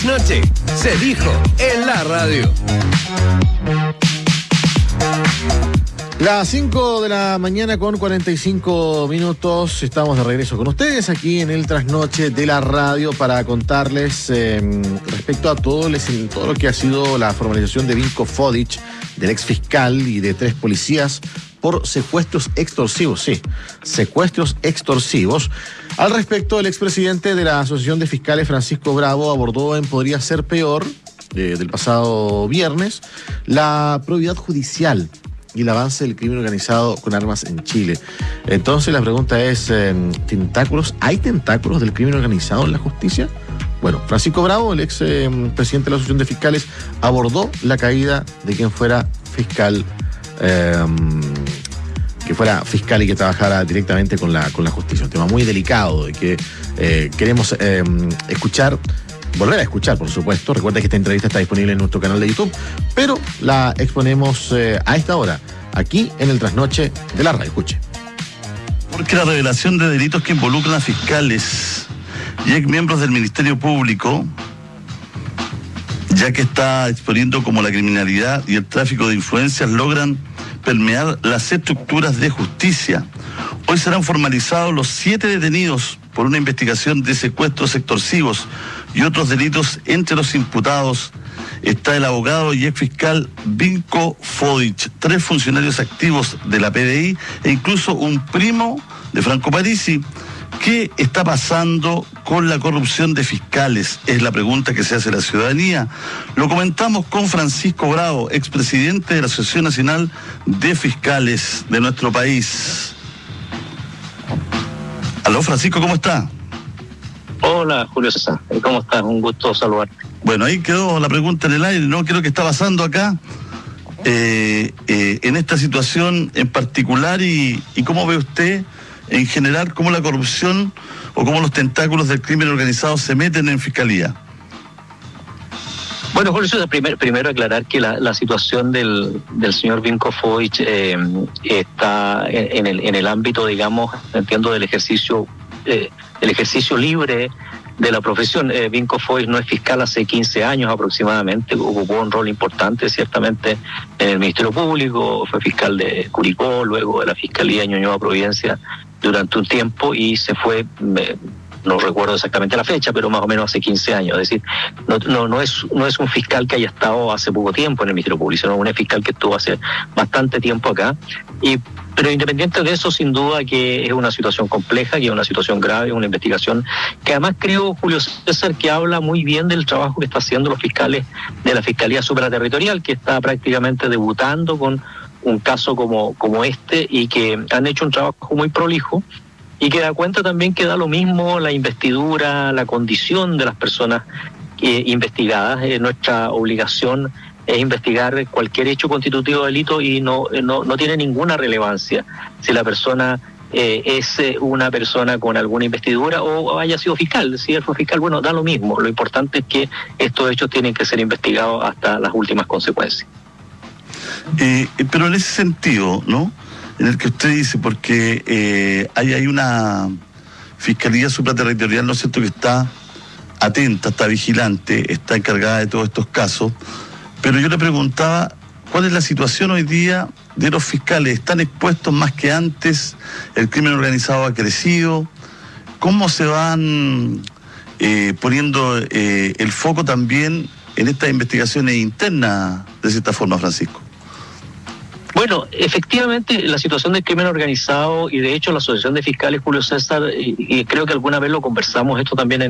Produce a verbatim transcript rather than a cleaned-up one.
Noche, se dijo en la radio. Las cinco de la mañana con cuarenta y cinco minutos, estamos de regreso con ustedes aquí en el Trasnoche de la radio para contarles eh, respecto a todo, les, todo lo que ha sido la formalización de Vinko Fodic, del ex fiscal y de tres policías por secuestros extorsivos, sí, secuestros extorsivos. Al respecto, el expresidente de la Asociación de Fiscales, Francisco Bravo, abordó en Podría Ser Peor, eh, del pasado viernes, la probidad judicial y el avance del crimen organizado con armas en Chile. Entonces la pregunta es, eh, ¿tentáculos? ¿Hay tentáculos del crimen organizado en la justicia? Bueno, Francisco Bravo, el ex eh, presidente de la Asociación de Fiscales, abordó la caída de quien fuera fiscal, eh, que fuera fiscal y que trabajara directamente con la, con la justicia. Un tema muy delicado de que eh, queremos eh, escuchar, volver a escuchar, por supuesto. Recuerda que esta entrevista está disponible en nuestro canal de YouTube, pero la exponemos eh, a esta hora, aquí en el Trasnoche de la radio. Escuche. Porque la revelación de delitos que involucran a fiscales y ex miembros del Ministerio Público, ya que está exponiendo cómo la criminalidad y el tráfico de influencias logran permear las estructuras de justicia. Hoy serán formalizados los siete detenidos por una investigación de secuestros extorsivos y otros delitos. Entre los imputados está el abogado y ex fiscal Vinko Fodic, tres funcionarios activos de la P D I e incluso un primo de Franco Parisi. ¿Qué está pasando con la corrupción de fiscales? Es la pregunta que se hace la ciudadanía. Lo comentamos con Francisco Bravo, expresidente de la Asociación Nacional de Fiscales de nuestro país. Aló, Francisco, ¿cómo está? Hola, Julio César, ¿cómo estás? Un gusto saludarte. Bueno, ahí quedó la pregunta en el aire, ¿no? ¿Qué es lo que está pasando acá eh, eh, en esta situación en particular y, y cómo ve usted en general cómo la corrupción o cómo los tentáculos del crimen organizado se meten en fiscalía? Bueno, Julio César, primer, primero aclarar que la, la situación del, del señor Vinko Fodic eh, está en el, en el ámbito, digamos, entiendo, del ejercicio, eh, el ejercicio libre de la profesión. Eh, Vinko Fodic no es fiscal hace quince años aproximadamente, ocupó un rol importante ciertamente en el Ministerio Público, fue fiscal de Curicó, luego de la Fiscalía de Ñuñoa Providencia durante un tiempo y se fue, eh, no recuerdo exactamente la fecha, pero más o menos hace quince años. Es decir, no, no, no, es, no es un fiscal que haya estado hace poco tiempo en el Ministerio Público, sino un fiscal que estuvo hace bastante tiempo acá. Y Pero independiente de eso, sin duda que es una situación compleja, que es una situación grave, una investigación que además creo, Julio César, que habla muy bien del trabajo que están haciendo los fiscales de la Fiscalía Supraterritorial, que está prácticamente debutando con un caso como, como este y que han hecho un trabajo muy prolijo y que da cuenta también que da lo mismo la investidura, la condición de las personas eh, investigadas. Eh, nuestra obligación es investigar cualquier hecho constitutivo de delito y no, no, no tiene ninguna relevancia si la persona eh, es una persona con alguna investidura o haya sido fiscal. Si él fue fiscal, bueno, da lo mismo. Lo importante es que estos hechos tienen que ser investigados hasta las últimas consecuencias. Eh, pero en ese sentido, ¿no?, en el que usted dice, porque eh, hay, hay una Fiscalía Supraterritorial, ¿no es cierto?, que está atenta, está vigilante, está encargada de todos estos casos, pero yo le preguntaba, ¿cuál es la situación hoy día de los fiscales? ¿Están expuestos más que antes? ¿El crimen organizado ha crecido? ¿Cómo se van eh, poniendo eh, el foco también en estas investigaciones internas, de cierta forma, Francisco? Bueno, efectivamente la situación del crimen organizado y de hecho la Asociación de Fiscales, Julio César, y, y creo que alguna vez lo conversamos esto también en